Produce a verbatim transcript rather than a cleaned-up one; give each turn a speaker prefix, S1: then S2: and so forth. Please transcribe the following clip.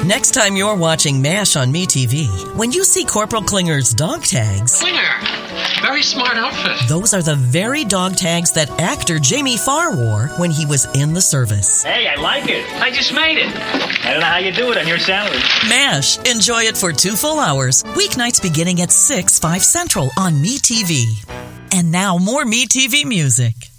S1: Next time you're watching MASH on MeTV, when you see Corporal Klinger's dog tags...
S2: Klinger! Very smart outfit.
S1: Those are the very dog tags that actor Jamie Farr wore when he was in the service.
S3: Hey, I like it. I just made it. I don't know how you do it on your salary.
S1: MASH. Enjoy it for two full hours. Weeknights beginning at six, five Central on MeTV. And now more MeTV music.